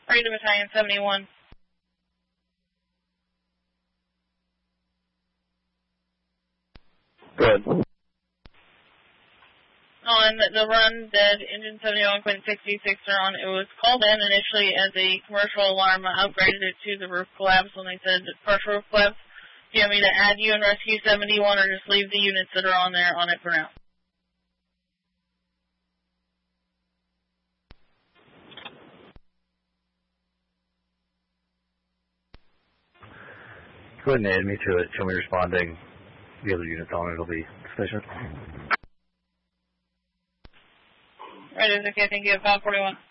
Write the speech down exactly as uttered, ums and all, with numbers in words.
Ready to Battalion seventy-one. Good. On the run, dead, engine seventy-one point six six are on. It was called in initially as a commercial alarm. I upgraded it to the roof collapse when they said partial roof collapse. Do you want me to add you and rescue seventy-one or just leave the units that are on there on it for now? Go ahead and add me to it. Show me responding. The other units on it will be sufficient. Right, it's okay. Thank you. five forty-one.